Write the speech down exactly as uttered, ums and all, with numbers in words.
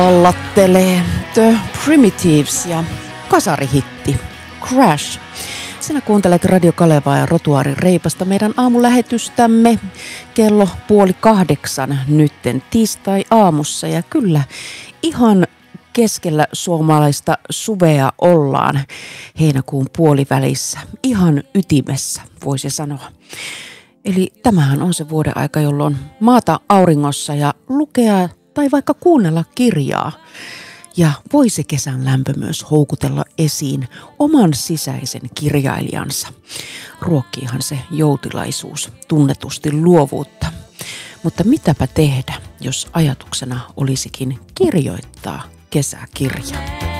Ollattelee The Primitives ja kasarihitti Crash. Sinä kuuntelet Radio Kalevaa ja Rotuaarin Reipasta, meidän aamulähetystämme kello puoli kahdeksan nytten tiistai-aamussa. Ja kyllä, ihan keskellä suomalaista suvea ollaan heinäkuun puolivälissä, ihan ytimessä voisi sanoa. Eli tämähän on se vuoden aika, jolloin maata auringossa ja lukea tai vaikka kuunnella kirjaa. Ja voi se kesän lämpö myös houkutella esiin oman sisäisen kirjailijansa. Ruokkiihan se joutilaisuus tunnetusti luovuutta. Mutta mitäpä tehdä, jos ajatuksena olisikin kirjoittaa kesäkirja?